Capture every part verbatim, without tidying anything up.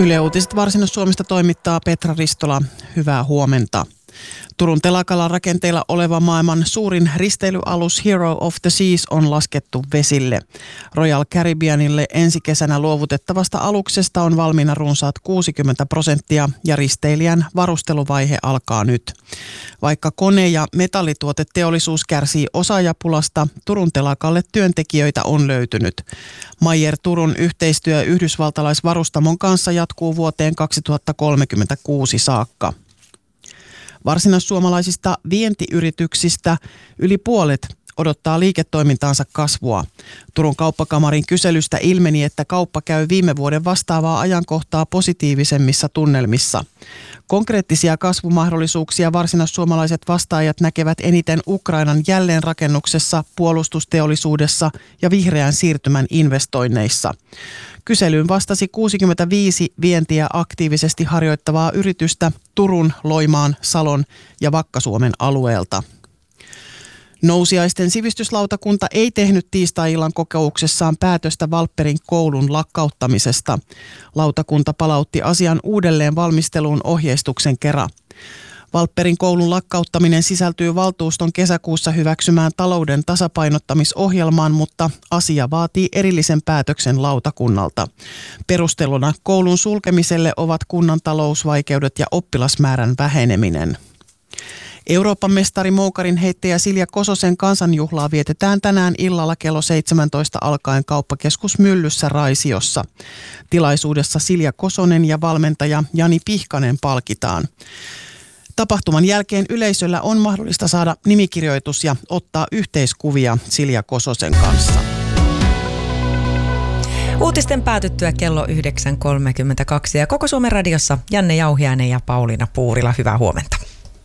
Yle Uutiset Varsinais-Suomesta toimittaa Petra Ristola. Hyvää huomenta. Turun telakalla rakenteilla oleva maailman suurin risteilyalus Hero of the Seas on laskettu vesille. Royal Caribbeanille ensi kesänä luovutettavasta aluksesta on valmiina runsaat kuusikymmentä prosenttia ja risteilijän varusteluvaihe alkaa nyt. Vaikka kone- ja metallituoteteollisuus kärsii osaajapulasta, Turun telakalle työntekijöitä on löytynyt. Meyer Turun yhteistyö yhdysvaltalaisvarustamon kanssa jatkuu vuoteen kaksituhattakolmekymmentäkuusi saakka. Varsinais-suomalaisista vientiyrityksistä yli puolet odottaa liiketoimintaansa kasvua. Turun kauppakamarin kyselystä ilmeni, että kauppa käy viime vuoden vastaavaa ajankohtaa positiivisemmissa tunnelmissa. Konkreettisia kasvumahdollisuuksia varsinais-suomalaiset vastaajat näkevät eniten Ukrainan jälleenrakennuksessa, puolustusteollisuudessa ja vihreän siirtymän investoinneissa. Kyselyyn vastasi kuusikymmentäviisi vientiä aktiivisesti harjoittavaa yritystä Turun, Loimaan, Salon ja Vakka-Suomen alueelta. Nousiaisten sivistyslautakunta ei tehnyt tiistai-illan kokouksessaan päätöstä Valpperin koulun lakkauttamisesta. Lautakunta palautti asian uudelleen valmisteluun ohjeistuksen kera. Valpperin koulun lakkauttaminen sisältyy valtuuston kesäkuussa hyväksymään talouden tasapainottamisohjelmaan, mutta asia vaatii erillisen päätöksen lautakunnalta. Perusteluna koulun sulkemiselle ovat kunnan talousvaikeudet ja oppilasmäärän väheneminen. Euroopan mestari moukarin heittäjä Silja Kososen kansanjuhlaa vietetään tänään illalla kello seitsemäntoista alkaen kauppakeskus Myllyssä Raisiossa. Tilaisuudessa Silja Kosonen ja valmentaja Jani Pihkanen palkitaan. Tapahtuman jälkeen yleisöllä on mahdollista saada nimikirjoitus ja ottaa yhteiskuvia Silja Kososen kanssa. Uutisten päätyttyä kello yhdeksän kolmekymmentäkaksi ja Koko Suomen radiossa Janne Jauhiainen ja Pauliina Puurila. Hyvää huomenta.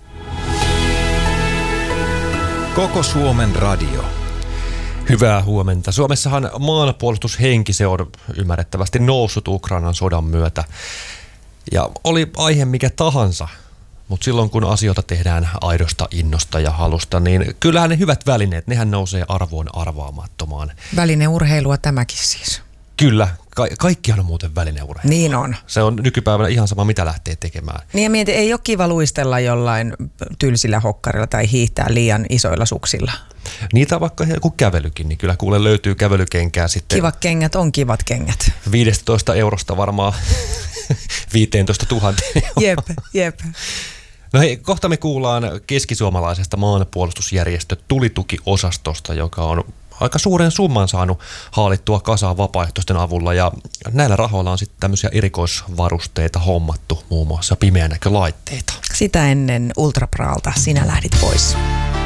Koko Suomen radio. Hyvää huomenta. Suomessahan maanpuolustushenki se on ymmärrettävästi noussut Ukrainan sodan myötä. Ja oli aihe mikä tahansa, mutta silloin kun asioita tehdään aidosta innosta ja halusta, niin kyllähän ne hyvät välineet, nehän nousee arvoon arvaamattomaan. Välineurheilua tämäkin siis. Kyllä, ka- kaikkihan on muuten välineurheilua. Niin on. Se on nykypäivänä ihan sama, mitä lähtee tekemään. Niin ja mieti, ei ole kiva luistella jollain tylsillä hokkarilla tai hiihtää liian isoilla suksilla. Niitä on vaikka joku kävelykin, niin kyllä kuule löytyy kävelykenkää sitten. Kivat kengät on kivat kengät. viisitoista eurosta varmaan viisitoista tuhatta. Jep, jep. No hei, kohta me kuullaan keskisuomalaisesta maanpuolustusjärjestö Tulituki-osastosta, joka on aika suuren summan saanut haalittua kasaan vapaaehtoisten avulla ja näillä rahoilla on sitten tämmöisiä erikoisvarusteita hommattu, muun muassa pimeänäkölaitteita. Sitä ennen Ultrapraalta sinä lähdit pois.